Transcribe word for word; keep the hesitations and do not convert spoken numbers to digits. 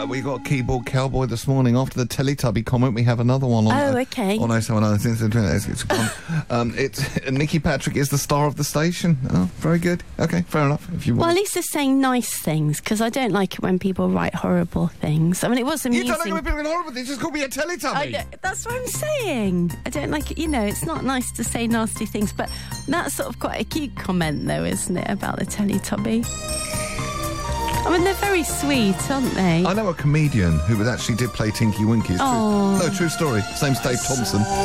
Uh, we got Keyboard Cowboy this morning. After the Teletubby comment, we have another one on. Oh, uh, okay. On oh seven oh. It's, it's, it's gone. um, it's Nikki Patrick is the star of the station. Oh, very good. Okay, fair enough. If you want. Well, at least they're saying nice things, because I don't like it when people write horrible things. I mean, it was amusing. You don't like when people write horrible things. Just call me a Teletubby. I don't, that's what I'm saying. I don't like it. You know, it's not nice to say nasty things, but that's sort of quite a cute comment, though, isn't it, about the Teletubby? I mean, they're very sweet, aren't they? I know a comedian who was actually did play Tinky Winky. It's Oh. true. No, true story. Same as Dave Thompson.